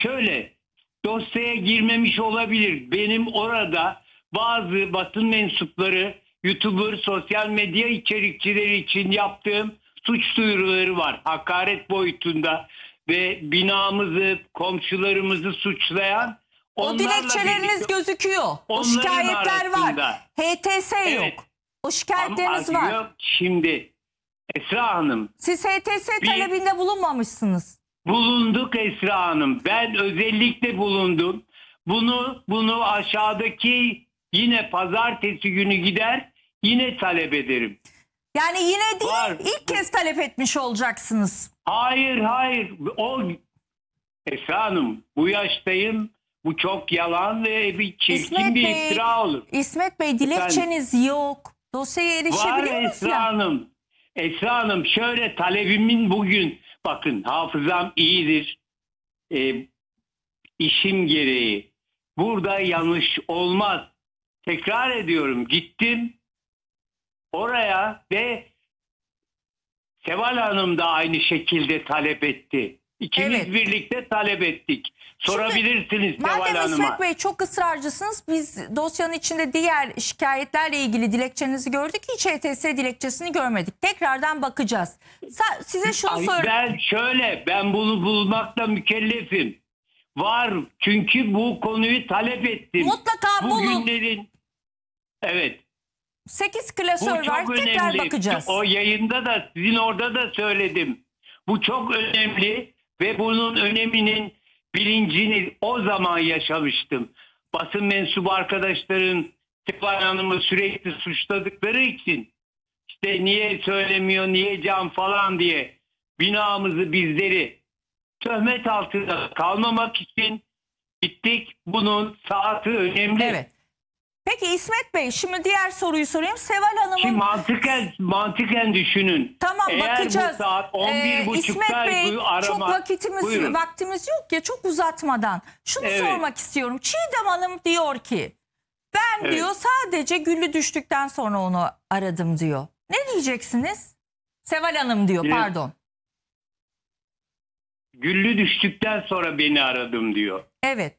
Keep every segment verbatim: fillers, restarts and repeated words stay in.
şöyle, dosyaya girmemiş olabilir. Benim orada bazı basın mensupları, YouTuber, sosyal medya içerikçileri için yaptığım suç duyuruları var. Hakaret boyutunda ve binamızı, komşularımızı suçlayan, O dilekçeleriniz birlikte, gözüküyor. O onların şikayetler arasında. var. H T S Evet. yok. O şikayetleriniz Ama var. yok, şimdi Esra Hanım, Siz H T S Bir- talebinde bulunmamışsınız. bulunduk Esra Hanım. Ben özellikle bulundum. Bunu bunu aşağıdaki yine pazartesi günü gider yine talep ederim. Yani yine değil, Var. ilk kez talep etmiş olacaksınız. Hayır hayır. O Esra Hanım, bu yaştayım. Bu çok yalan ve bir çirkin İsmet bir Bey, iftira olur. İsmet Bey dilekçeniz yok. Dosyaya Var erişebiliyor musunuz? Esra Hanım. Esra Hanım, şöyle, talebimin bugün, bakın hafızam iyidir. E, işim gereği. Burada yanlış olmaz. Tekrar ediyorum, gittim oraya ve Seval Hanım da aynı şekilde talep etti. İkimiz Evet. birlikte talep ettik. Sorabilirsiniz Seval Madem Hanım'a. İsmet Bey çok ısrarcısınız, biz dosyanın içinde diğer şikayetlerle ilgili dilekçenizi gördük. Hiç H T S dilekçesini görmedik. Tekrardan bakacağız. Sa- Size şunu Ay, sor. Ben şöyle, ben bunu bulmakla mükellefim. Var, çünkü bu konuyu talep ettim. Mutlaka bulun. Bugünlerin, evet. sekiz Bu klasör var. çok Tekrar önemli. bakacağız. O yayında da, sizin orada da söyledim. Bu çok önemli ve bunun öneminin bilincini o zaman yaşamıştım. Basın mensubu arkadaşların Seval Hanım'ı sürekli suçladıkları için, işte niye söylemiyor, niye can falan diye binamızı, bizleri töhmet altında kalmamak için gittik. Bunun saati önemli. Evet. Peki İsmet Bey, şimdi diğer soruyu sorayım. Seval Hanım'ın... Şimdi mantıken, mantıken düşünün. Tamam, Eğer bakacağız. bu saat on bir Ee, İsmet buçukta Bey, bu arama... çok vakitimiz Buyurun. vaktimiz yok ya, çok uzatmadan. Şunu Evet. sormak istiyorum. Çiğdem Hanım diyor ki, ben Evet. diyor sadece Güllü düştükten sonra onu aradım diyor. Ne diyeceksiniz? Seval Hanım diyor, Evet. pardon. Güllü düştükten sonra beni aradım diyor. Evet.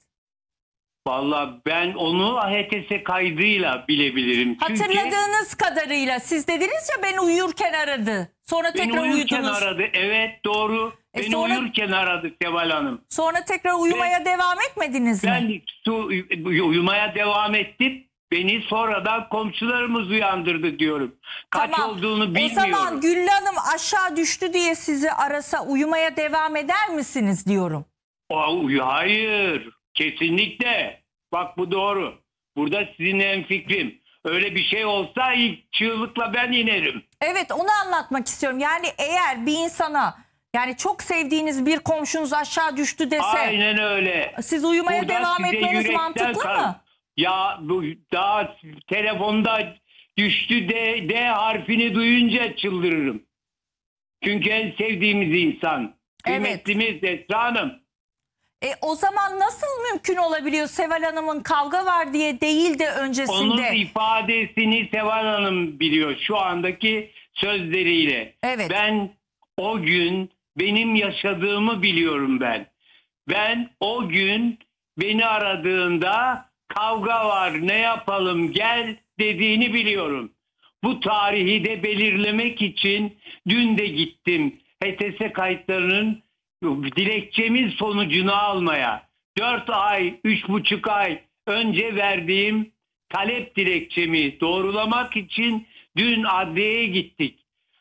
Vallahi ben onu H T S kaydıyla bilebilirim. Çünkü Hatırladığınız kadarıyla siz dediniz ya, ben uyurken aradı. Sonra beni tekrar uyurken uyudunuz. aradı. Evet, doğru. E beni sonra- uyurken aradı Seval Hanım. Sonra tekrar uyumaya devam etmediniz mi? Ben su, uyumaya devam ettim. Beni sonradan komşularımız uyandırdı diyorum. Kaç Tamam. olduğunu O bilmiyorum. zaman Güllü Hanım aşağı düştü diye sizi arasa uyumaya devam eder misiniz diyorum. O, hayır. Kesinlikle. Bak, bu doğru. Burada sizinle hemfikrim. Öyle bir şey olsa ilk çığlıkla ben inerim. Evet, onu anlatmak istiyorum. Yani eğer bir insana, yani çok sevdiğiniz bir komşunuz aşağı düştü dese, Aynen öyle. siz uyumaya Burada devam size etmeniz yürekten mantıklı sar- mı? Ya bu daha telefonda düştü D, D harfini duyunca çıldırırım. Çünkü en sevdiğimiz insan. Evet. Kıymetlimiz Esra Hanım. E, o zaman nasıl mümkün olabiliyor Seval Hanım'ın kavga var diye değil de Onun öncesinde? ifadesini Seval Hanım biliyor şu andaki sözleriyle. Evet. Ben o gün benim yaşadığımı biliyorum ben. Ben o gün beni aradığında kavga var, ne yapalım, gel dediğini biliyorum. Bu tarihi de belirlemek için dün de gittim H T S kayıtlarının dilekçemin sonucunu almaya. Dört ay, üç buçuk ay önce verdiğim talep dilekçemi doğrulamak için dün adliyeye gittik.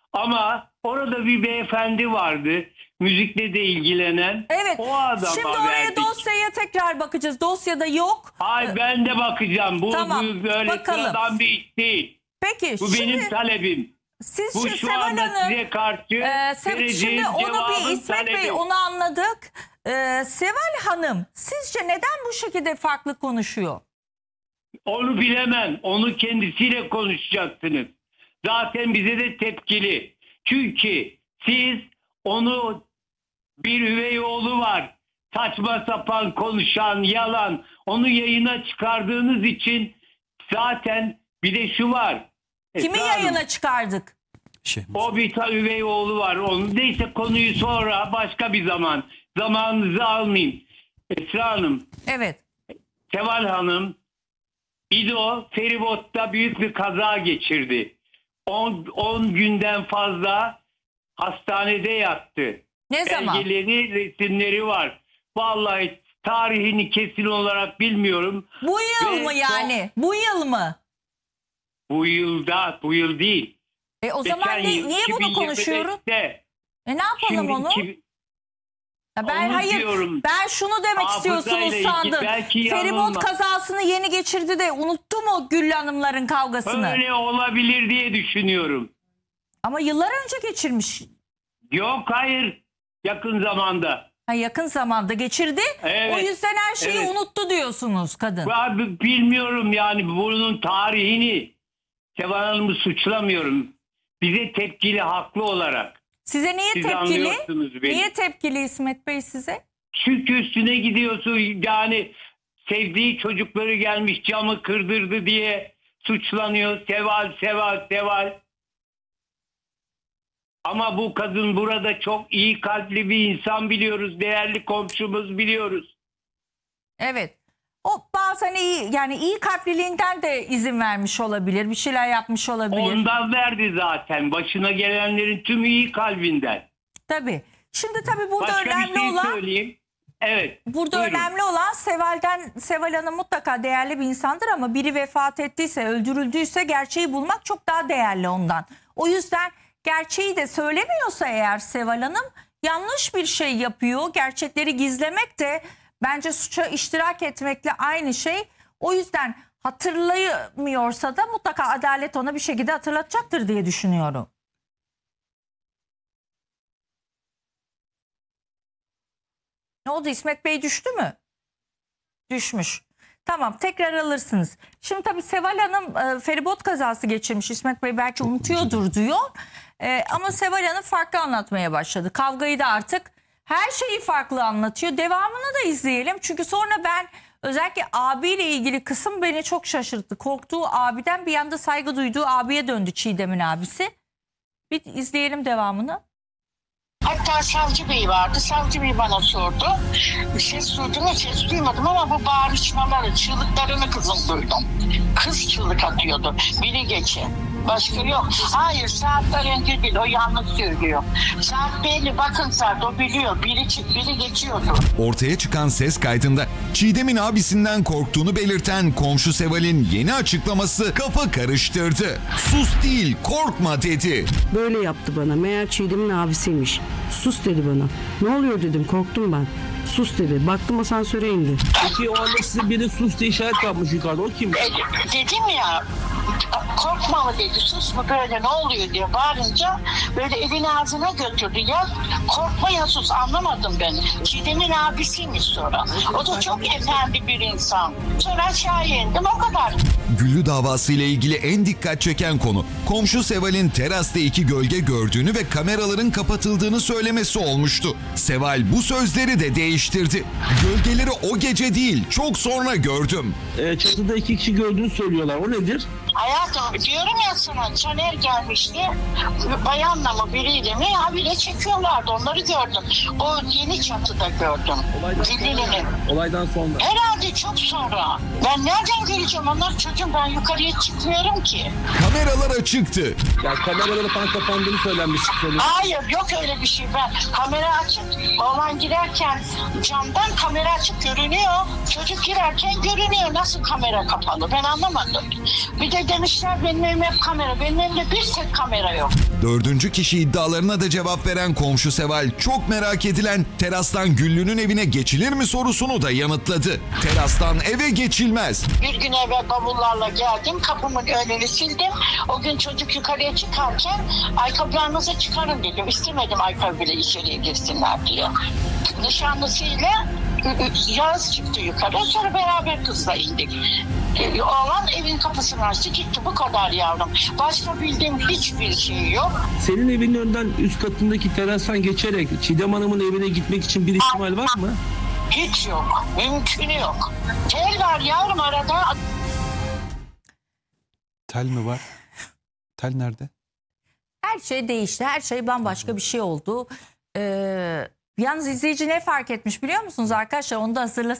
Ama orada bir beyefendi vardı, müzikle de ilgilenen. Evet. O adama Şimdi oraya verdik. dosyaya tekrar bakacağız. Dosyada yok. Ay, ben de bakacağım. Bu, Tamam, bu böyle bakalım. sıradan bir iş değil. Peki Bu şimdi benim talebim. siz Bu şu şu Seval anda Hanım, size karşı e, Se- vereceğim şimdi onu bir cevabın İsmet Bey, talebi. onu anladık. E, Seval Hanım sizce neden bu şekilde farklı konuşuyor? Onu bilemem. Onu kendisiyle konuşacaksınız. Zaten bize de tepkili. Çünkü siz onu, bir üvey oğlu var, saçma sapan konuşan, yalan, onu yayına çıkardığınız için zaten bir de şu var. Kimi Esra Hanım, yayına çıkardık? Şey, o bir ta üvey oğlu var. Onun neyse, konuyu sonra başka bir zaman. Zamanınızı almayayım. Esra Hanım, Evet. Seval Hanım, İdo feribotta büyük bir kaza geçirdi. on günden fazla hastanede yattı. Ne zaman? Belgeleri, resimleri var. Vallahi tarihini kesin olarak bilmiyorum. Bu yıl Ve mı yani? Bu yıl mı? Bu yılda, bu yıl değil. E o zaman Geçen ne, yıl niye bunu konuşuyoruz? iki bin yirmi beşte. E ne yapalım Şimdi onu? iki- Ya ben onu hayır diyorum. ben şunu demek Hafızayla istiyorsunuz ilgili sandım. belki Feribot yanılma. kazasını yeni geçirdi de unuttu mu Güllü Hanımların kavgasını? Öyle olabilir diye düşünüyorum. Ama yıllar önce geçirmiş. Yok hayır, yakın zamanda. Ha, yakın zamanda geçirdi. Evet, O yüzden her şeyi evet. unuttu diyorsunuz kadın. Abi bilmiyorum yani bunun tarihini. Seval Hanım'ı suçlamıyorum. Bize tepkili, haklı olarak. Size niye Siz tepkili? anlıyorsunuz beni. Niye tepkili İsmet Bey size? Çünkü üstüne gidiyorsun, yani sevdiği çocukları gelmiş camı kırdırdı diye suçlanıyor. Seval, Seval, Seval. Ama bu kadın burada çok iyi kalpli bir insan, biliyoruz. Değerli komşumuz, biliyoruz. Evet. O bazen iyi yani iyi kalpliliğinden de izin vermiş olabilir. Bir şeyler yapmış olabilir. Ondan verdi zaten. Başına gelenlerin tümü iyi kalbinden. Tabii. Şimdi tabii burada Başka önemli bir şey olan söyleyeyim. Evet. burada buyurun. önemli olan Seval'den Seval Hanım mutlaka değerli bir insandır ama biri vefat ettiyse, öldürüldüyse gerçeği bulmak çok daha değerli ondan. O yüzden gerçeği de söylemiyorsa eğer Seval Hanım yanlış bir şey yapıyor. Gerçekleri gizlemek de bence suça iştirak etmekle aynı şey. O yüzden hatırlayamıyorsa da mutlaka adalet ona bir şekilde hatırlatacaktır diye düşünüyorum. Ne oldu, İsmet Bey düştü mü? Düşmüş. Tamam, tekrar alırsınız. Şimdi tabii Seval Hanım e, feribot kazası geçirmiş. İsmet Bey belki unutuyordur diyor. E, ama Seval Hanım farklı anlatmaya başladı. Kavgayı da artık her şeyi farklı anlatıyor. Devamını da izleyelim. Çünkü sonra ben özellikle abiyle ilgili kısım beni çok şaşırttı. Korktuğu abiden bir anda saygı duyduğu abiye döndü Çiğdem'in abisi. Bir izleyelim devamını. Hatta savcı bey vardı. Savcı bey bana sordu. Ses duydum mu? Ses duymadım ama bu bağırışmaları, çığlıklarını kızım duydum. Kız çığlık atıyordu. Biri geçe. Başka yok. Hayır, saatler önce değil. O yanlış söylüyor. Saat belli. Bakın saat. O biliyor. Biri çık, biri geçiyordu. Ortaya çıkan ses kaydında Çiğdem'in abisinden korktuğunu belirten komşu Seval'in yeni açıklaması kafa karıştırdı. Sus değil, korkma dedi. Böyle yaptı bana. Meğer Çiğdem'in abisiymiş. Sus dedi bana. Ne oluyor dedim, korktum ben. Sus dedi. Baktım asansöre indi. Peki o anda size biri sus diye işaret yapmış yukarıda. O kim? E, dedim ya, korkma mı dedi, sus mu böyle, ne oluyor diye bağırınca böyle elini ağzına götürdü. Ya korkma ya sus, anlamadım ben. Çiğdem'in abisiymiş sonra. O da çok efendi bir insan. Sonra aşağıya indim, o kadar. Güllü davası ile ilgili en dikkat çeken konu komşu Seval'in terasta iki gölge gördüğünü ve kameraların kapatıldığını söylemesi olmuştu. Seval bu sözleri de değiştirdi. Gölgeleri o gece değil, çok sonra gördüm. Ee, çatıda iki kişi gördüğünü söylüyorlar. O nedir? Hayatım diyorum ya sana, Caner gelmişti. Bayanla mı biriyle mi habire çekiyorlardı, onları gördüm. O yeni çatıda gördüm. Olaydan Zillinin. sonra. Olaydan sonra. Herhalde çok sonra. Ben nereden göreceğim onlar, çocuğum, ben yukarıya çıkmıyorum ki. Kameralar açıktı. Ya kameraları falan kapandığını söylenmiş. Hayır, yok öyle bir şey. Ben kamera açık. Oğlan girerken camdan kamera açık görünüyor. Çocuk girerken görünüyor. Nasıl kamera kapalı? Ben anlamadım. Bir de demişler benim evim hep kamera. Benim evimde bir tek kamera yok. Dördüncü kişi iddialarına da cevap veren komşu Seval çok merak edilen terastan Güllü'nün evine geçilir mi sorusunu da yanıtladı. Terastan eve geçilmez. Bir gün eve bavullarla geldim. Kapımın önünü sildim. O gün çocuk yukarıya çıkarken ayakkabılarınızı çıkarın dedim. İstemedim ayakkabıyla içeriye girsinler diye. Nişanlısıyla Yağız çıktı yukarı. Sonra beraber kızla indik. Oğlan evin kapısını açtı gitti. Bu kadar yavrum. Başka bildiğim hiçbir şey yok. Senin evinin önünden üst katındaki terastan geçerek Çiğdem Hanım'ın evine gitmek için bir ihtimal var mı? Hiç yok. Mümkünü yok. Tel var yavrum arada. Tel mi var? Tel nerede? Her şey değişti. Her şey bambaşka bir şey oldu. Ee, Yalnız izleyici ne fark etmiş biliyor musunuz arkadaşlar? Onu da hazırlasın.